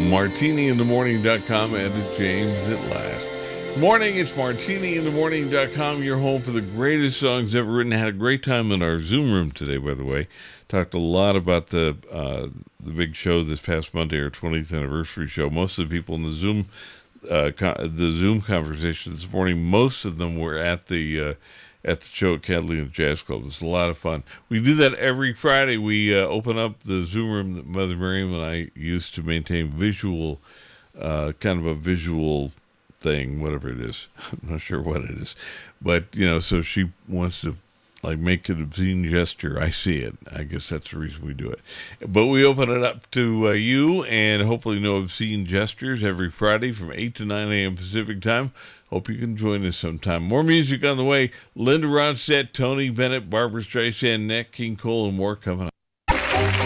martiniinthemorning.com and to James at last. Morning, it's martiniinthemorning.com, your home for the greatest songs ever written. Had a great time in our Zoom room today, by the way. Talked a lot about the big show this past Monday, our 20th anniversary show. Most of the people in the Zoom conversation this morning, most of them were at the show at Catalina Jazz Club. It was a lot of fun. We do that every Friday. We open up the Zoom room that Mother Miriam and I use to maintain visual, kind of a visual thing, whatever it is. I'm not sure what it is. But, so she wants to make an obscene gesture. I see it. I guess that's the reason we do it. But we open it up to you, and hopefully no obscene gestures every Friday from 8 to 9 a.m. Pacific time. Hope you can join us sometime. More music on the way. Linda Ronstadt, Tony Bennett, Barbara Streisand, Nat King Cole, and more coming up.